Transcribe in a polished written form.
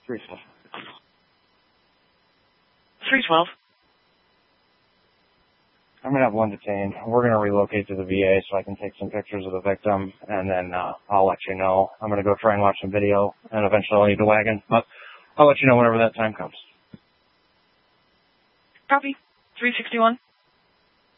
312. 312. I'm going to have one detained. We're going to relocate to the VA so I can take some pictures of the victim, and then I'll let you know. I'm going to go try and watch some video, and eventually I'll need the wagon. But I'll let you know whenever that time comes. Copy. 361.